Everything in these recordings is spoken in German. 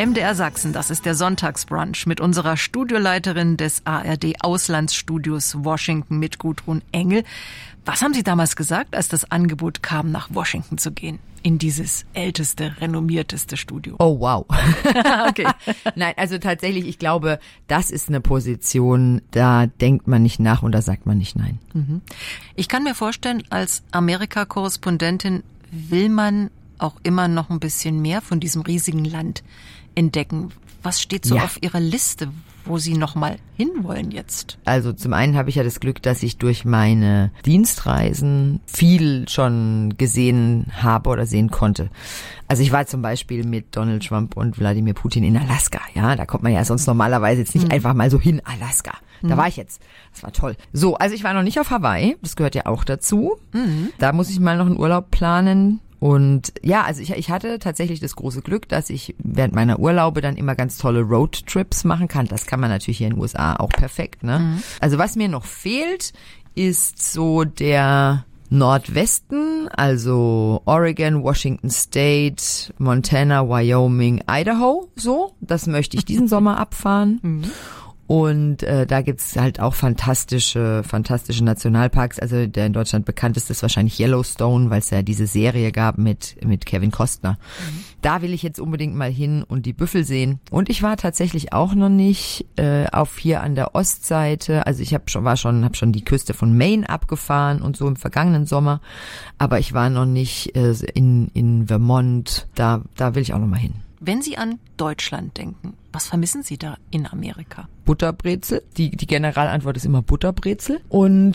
MDR Sachsen, das ist der Sonntagsbrunch mit unserer Studioleiterin des ARD-Auslandsstudios Washington mit Gudrun Engel. Was haben Sie damals gesagt, als das Angebot kam, nach Washington zu gehen? In dieses älteste, renommierteste Studio. Oh, wow. Okay. Nein, also tatsächlich, ich glaube, das ist eine Position, da denkt man nicht nach und da sagt man nicht nein. Ich kann mir vorstellen, als Amerika-Korrespondentin will man auch immer noch ein bisschen mehr von diesem riesigen Land entdecken. Was steht so auf Ihrer Liste, wo Sie noch mal hinwollen jetzt? Also zum einen habe ich ja das Glück, dass ich durch meine Dienstreisen viel schon gesehen habe oder sehen konnte. Also ich war zum Beispiel mit Donald Trump und Wladimir Putin in Alaska. Ja, da kommt man ja sonst normalerweise jetzt nicht einfach mal so hin. Alaska. Da war ich jetzt. Das war toll. So, also ich war noch nicht auf Hawaii. Das gehört ja auch dazu. Da muss ich mal noch einen Urlaub planen. Und ja, also ich hatte tatsächlich das große Glück, dass ich während meiner Urlaube dann immer ganz tolle Roadtrips machen kann. Das kann man natürlich hier in den USA auch perfekt, ne? Also was mir noch fehlt, ist so der Nordwesten, also Oregon, Washington State, Montana, Wyoming, Idaho, so. Das möchte ich diesen Sommer abfahren. Und da gibt's halt auch fantastische Nationalparks. Also der in Deutschland bekannteste ist wahrscheinlich Yellowstone, weil es ja diese Serie gab mit Kevin Costner. Da will ich jetzt unbedingt mal hin und die Büffel sehen. Und ich war tatsächlich auch noch nicht auf hier an der Ostseite. Also ich habe schon die Küste von Maine abgefahren und so im vergangenen Sommer. Aber ich war noch nicht in Vermont. Da will ich auch noch mal hin. Wenn Sie an Deutschland denken, was vermissen Sie da in Amerika? Butterbrezel. Die Generalantwort ist immer Butterbrezel. Und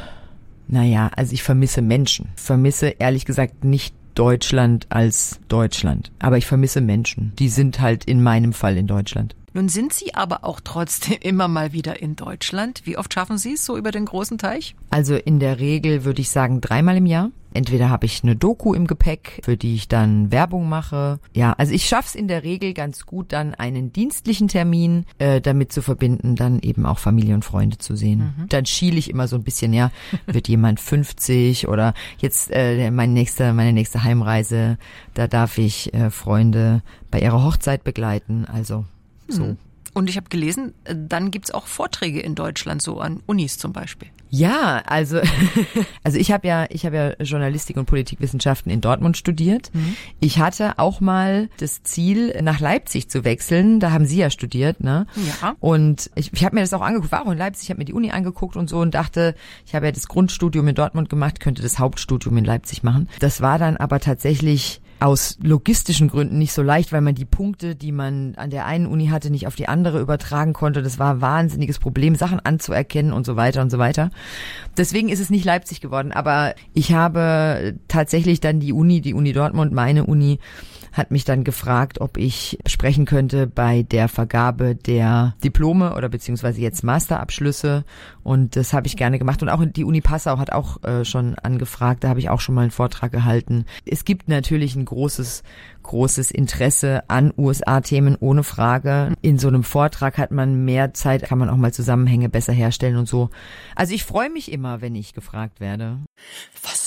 naja, also ich vermisse Menschen. Ich vermisse ehrlich gesagt nicht Deutschland als Deutschland. Aber ich vermisse Menschen. Die sind halt in meinem Fall in Deutschland. Nun sind Sie aber auch trotzdem immer mal wieder in Deutschland. Wie oft schaffen Sie es so über den großen Teich? Also in der Regel würde ich sagen 3-mal im Jahr. Entweder habe ich eine Doku im Gepäck, für die ich dann Werbung mache. Ja, also ich schaff's in der Regel ganz gut, dann einen dienstlichen Termin damit zu verbinden, dann eben auch Familie und Freunde zu sehen. Dann schiele ich immer so ein bisschen, ja, wird jemand 50 oder jetzt meine nächste Heimreise, da darf ich Freunde bei ihrer Hochzeit begleiten, also so. Und ich habe gelesen, dann gibt's auch Vorträge in Deutschland, so an Unis zum Beispiel. Ja, also ich habe ja Journalistik und Politikwissenschaften in Dortmund studiert. Ich hatte auch mal das Ziel, nach Leipzig zu wechseln. Da haben Sie ja studiert, ne? Ja. Und ich habe mir das auch angeguckt, war auch in Leipzig, ich habe mir die Uni angeguckt und so und dachte, ich habe ja das Grundstudium in Dortmund gemacht, könnte das Hauptstudium in Leipzig machen. Das war dann aber tatsächlich aus logistischen Gründen nicht so leicht, weil man die Punkte, die man an der einen Uni hatte, nicht auf die andere übertragen konnte. Das war ein wahnsinniges Problem, Sachen anzuerkennen und so weiter und so weiter. Deswegen ist es nicht Leipzig geworden. Aber ich habe tatsächlich dann die Uni Dortmund, meine Uni, hat mich dann gefragt, ob ich sprechen könnte bei der Vergabe der Diplome oder beziehungsweise jetzt Masterabschlüsse. Und das habe ich gerne gemacht. Und auch die Uni Passau hat auch schon angefragt. Da habe ich auch schon mal einen Vortrag gehalten. Es gibt natürlich ein großes Interesse an USA-Themen, ohne Frage. In so einem Vortrag hat man mehr Zeit, kann man auch mal Zusammenhänge besser herstellen und so. Also ich freue mich immer, wenn ich gefragt werde. Was